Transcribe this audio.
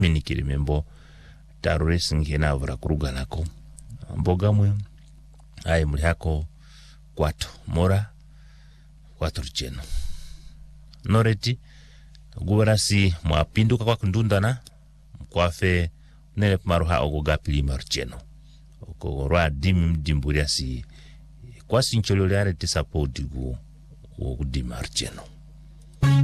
minikiri membo terrorist ngena avura kuruga nako mboga mwe ai muri hako 4 mora 4 cheno noreti gubarasi mwapinduka kwa kundundana mkwafe nele maruha ogogapili marcheno okogorwa dimburia si kwa sincholo lare te support go dimarcheno